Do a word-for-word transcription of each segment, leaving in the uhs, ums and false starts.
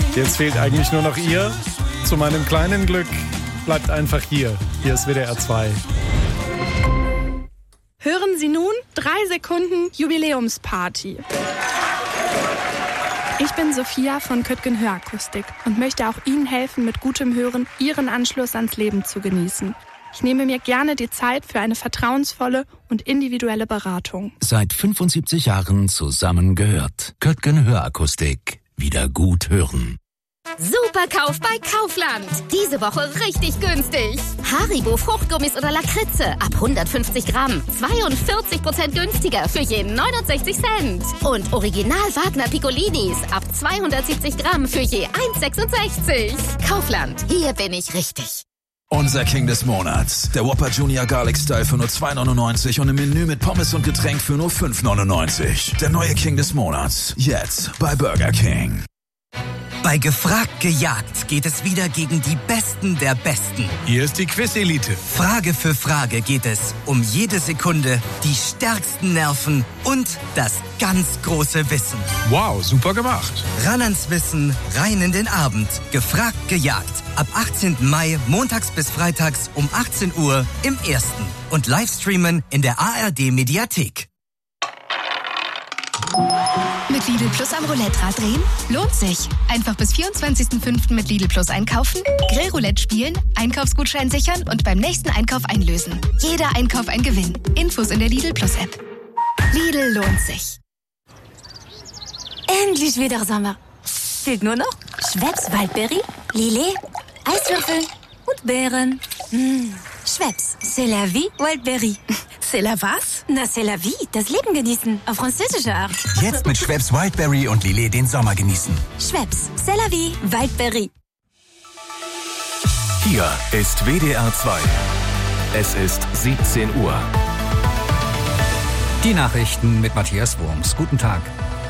Jetzt fehlt eigentlich nur noch ihr. Zu meinem kleinen Glück bleibt einfach hier. Hier ist W D R zwei. Hören Sie nun drei Sekunden Jubiläumsparty. Ich bin Sophia von Köttgen Hörakustik und möchte auch Ihnen helfen, mit gutem Hören Ihren Anschluss ans Leben zu genießen. Ich nehme mir gerne die Zeit für eine vertrauensvolle und individuelle Beratung. Seit fünfundsiebzig Jahren zusammengehört. Köttgen Hörakustik. Wieder gut hören. Superkauf bei Kaufland. Diese Woche richtig günstig. Haribo Fruchtgummis oder Lakritze ab hundertfünfzig Gramm. zweiundvierzig Prozent günstiger für je neunundsechzig Cent. Und Original Wagner Piccolinis ab zweihundertsiebzig Gramm für je eins sechsundsechzig. Kaufland, hier bin ich richtig. Unser King des Monats. Der Whopper Junior Garlic Style für nur zwei neunundneunzig und im Menü mit Pommes und Getränk für nur fünf neunundneunzig. Der neue King des Monats. Jetzt bei Burger King. Bei Gefragt gejagt geht es wieder gegen die Besten der Besten. Hier ist die Quiz-Elite. Frage für Frage geht es um jede Sekunde, die stärksten Nerven und das ganz große Wissen. Wow, super gemacht. Ran ans Wissen, rein in den Abend. Gefragt gejagt. Ab achtzehnten Mai, montags bis freitags um achtzehn Uhr im Ersten. Und Livestreamen in der A R D-Mediathek. Mit Lidl Plus am Roulette-Rad drehen? Lohnt sich. Einfach bis vierundzwanzigsten fünften mit Lidl Plus einkaufen, Grillroulette spielen, Einkaufsgutschein sichern und beim nächsten Einkauf einlösen. Jeder Einkauf ein Gewinn. Infos in der Lidl Plus App. Lidl lohnt sich. Endlich wieder Sommer. Fehlt nur noch Schweppes Waldbeere, Lillet, Eiswürfel und Beeren. Mmh. Schweppes, c'est la vie, Wildberry. C'est la was? Na, c'est la vie, das Leben genießen, auf französische Art. Jetzt mit Schweppes Wildberry und Lillet den Sommer genießen. Schweppes, c'est la vie, Wildberry. Hier ist W D R zwei. Es ist siebzehn Uhr. Die Nachrichten mit Matthias Wurms. Guten Tag.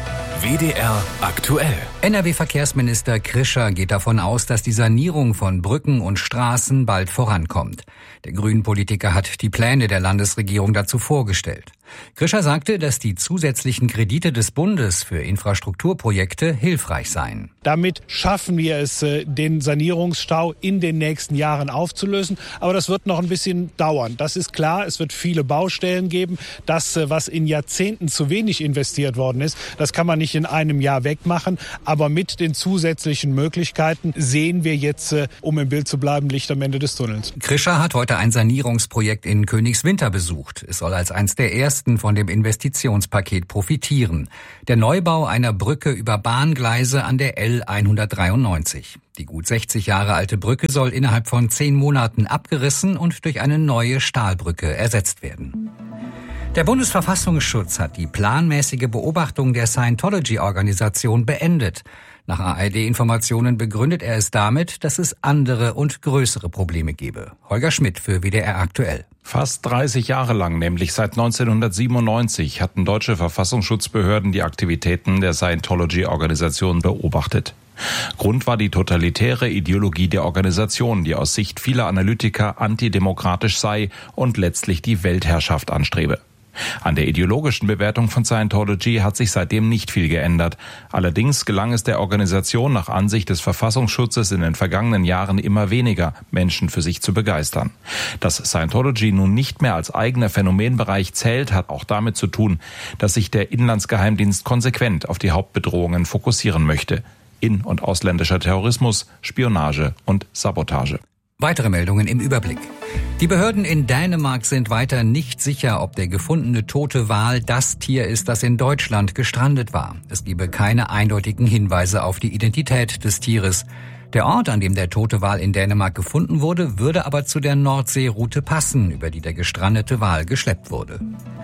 W D R aktuell. N R W-Verkehrsminister Krischer geht davon aus, dass die Sanierung von Brücken und Straßen bald vorankommt. Der Grünen-Politiker hat die Pläne der Landesregierung dazu vorgestellt. Krischer sagte, dass die zusätzlichen Kredite des Bundes für Infrastrukturprojekte hilfreich seien. Damit schaffen wir es, den Sanierungsstau in den nächsten Jahren aufzulösen. Aber das wird noch ein bisschen dauern. Das ist klar, es wird viele Baustellen geben. Das, was in Jahrzehnten zu wenig investiert worden ist, das kann man nicht in einem Jahr wegmachen. Aber mit den zusätzlichen Möglichkeiten sehen wir jetzt, um im Bild zu bleiben, Licht am Ende des Tunnels. Krischer hat heute ein Sanierungsprojekt in Königswinter besucht. Es soll als eines der ersten von dem Investitionspaket profitieren. Der Neubau einer Brücke über Bahngleise an der L hundertdreiundneunzig. Die gut sechzig Jahre alte Brücke soll innerhalb von zehn Monaten abgerissen und durch eine neue Stahlbrücke ersetzt werden. Der Bundesverfassungsschutz hat die planmäßige Beobachtung der Scientology-Organisation beendet. Nach A R D-Informationen begründet er es damit, dass es andere und größere Probleme gebe. Holger Schmidt für W D R aktuell. Fast dreißig Jahre lang, nämlich seit neunzehnhundertsiebenundneunzig, hatten deutsche Verfassungsschutzbehörden die Aktivitäten der Scientology-Organisation beobachtet. Grund war die totalitäre Ideologie der Organisation, die aus Sicht vieler Analytiker antidemokratisch sei und letztlich die Weltherrschaft anstrebe. An der ideologischen Bewertung von Scientology hat sich seitdem nicht viel geändert. Allerdings gelang es der Organisation nach Ansicht des Verfassungsschutzes in den vergangenen Jahren immer weniger, Menschen für sich zu begeistern. Dass Scientology nun nicht mehr als eigener Phänomenbereich zählt, hat auch damit zu tun, dass sich der Inlandsgeheimdienst konsequent auf die Hauptbedrohungen fokussieren möchte. In- und ausländischer Terrorismus, Spionage und Sabotage. Weitere Meldungen im Überblick. Die Behörden in Dänemark sind weiter nicht sicher, ob der gefundene tote Wal das Tier ist, das in Deutschland gestrandet war. Es gebe keine eindeutigen Hinweise auf die Identität des Tieres. Der Ort, an dem der tote Wal in Dänemark gefunden wurde, würde aber zu der Nordseeroute passen, über die der gestrandete Wal geschleppt wurde.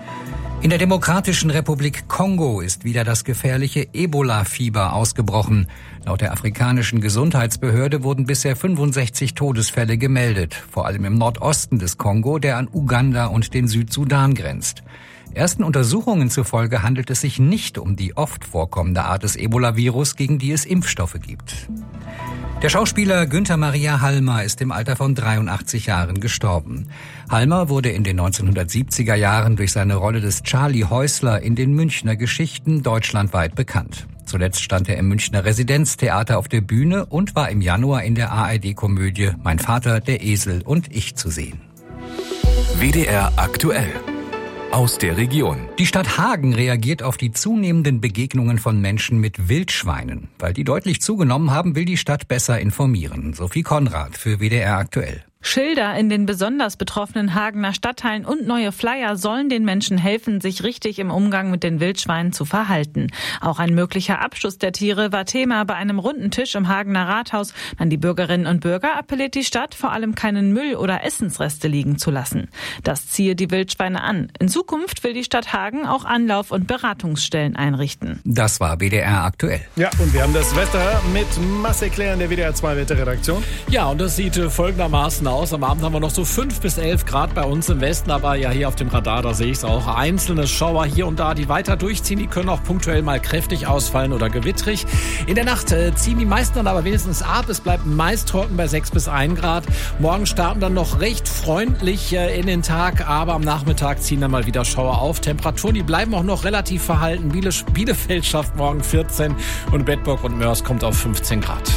In der Demokratischen Republik Kongo ist wieder das gefährliche Ebola-Fieber ausgebrochen. Laut der afrikanischen Gesundheitsbehörde wurden bisher fünfundsechzig Todesfälle gemeldet, vor allem im Nordosten des Kongo, der an Uganda und den Südsudan grenzt. Ersten Untersuchungen zufolge handelt es sich nicht um die oft vorkommende Art des Ebola-Virus, gegen die es Impfstoffe gibt. Der Schauspieler Günther Maria Halmer ist im Alter von dreiundachtzig Jahren gestorben. Halmer wurde in den neunzehnhundertsiebziger Jahren durch seine Rolle des Charlie Häusler in den Münchner Geschichten deutschlandweit bekannt. Zuletzt stand er im Münchner Residenztheater auf der Bühne und war im Januar in der A R D-Komödie Mein Vater, der Esel und ich zu sehen. W D R aktuell. Aus der Region. Die Stadt Hagen reagiert auf die zunehmenden Begegnungen von Menschen mit Wildschweinen. Weil die deutlich zugenommen haben, will die Stadt besser informieren. Sophie Konrad für W D R aktuell. Schilder in den besonders betroffenen Hagener Stadtteilen und neue Flyer sollen den Menschen helfen, sich richtig im Umgang mit den Wildschweinen zu verhalten. Auch ein möglicher Abschuss der Tiere war Thema bei einem runden Tisch im Hagener Rathaus. An die Bürgerinnen und Bürger appelliert die Stadt, vor allem keinen Müll oder Essensreste liegen zu lassen. Das ziehe die Wildschweine an. In Zukunft will die Stadt Hagen auch Anlauf- und Beratungsstellen einrichten. Das war W D R aktuell. Ja, und wir haben das Wetter mit Marcel Claire in der W D R zwei Wetterredaktion. Ja, und das sieht folgendermaßen aus. Am Abend haben wir noch so fünf bis elf Grad bei uns im Westen, aber ja hier auf dem Radar, da sehe ich es auch. Einzelne Schauer hier und da, die weiter durchziehen, die können auch punktuell mal kräftig ausfallen oder gewittrig. In der Nacht äh, ziehen die meisten dann aber wenigstens ab. Es bleibt meist trocken bei sechs bis ein Grad. Morgen starten dann noch recht freundlich äh, in den Tag, aber am Nachmittag ziehen dann mal wieder Schauer auf. Temperaturen, die bleiben auch noch relativ verhalten. Biele- Bielefeld schafft morgen vierzehn und Bedburg und Mörs kommt auf fünfzehn Grad.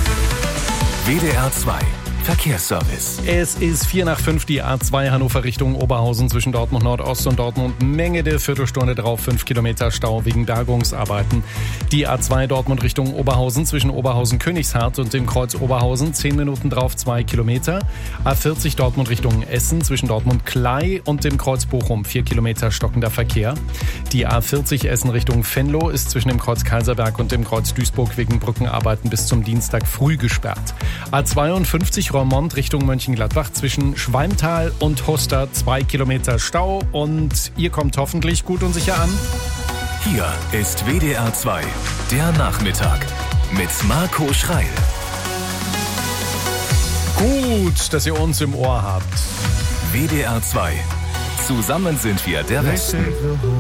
W D R zwei Verkehrsservice. Es ist vier nach fünf, die A zwei Hannover Richtung Oberhausen zwischen Dortmund Nordost und Dortmund Menge der Viertelstunde drauf, fünf Kilometer Stau wegen Bergungsarbeiten. Die A zwei Dortmund Richtung Oberhausen zwischen Oberhausen Königshardt und dem Kreuz Oberhausen, zehn Minuten drauf, zwei Kilometer. A vierzig Dortmund Richtung Essen zwischen Dortmund Klei und dem Kreuz Bochum, vier Kilometer stockender Verkehr. Die A vierzig Essen Richtung Venlo ist zwischen dem Kreuz Kaiserberg und dem Kreuz Duisburg wegen Brückenarbeiten bis zum Dienstag früh gesperrt. A zweiundfünfzig Roermond Richtung Mönchengladbach zwischen Schwalmtal und Hoster, zwei Kilometer Stau und ihr kommt hoffentlich gut und sicher an. Hier ist W D R zwei, der Nachmittag mit Marco Schreil. Gut, dass ihr uns im Ohr habt. W D R zwei. Zusammen sind wir der Westen.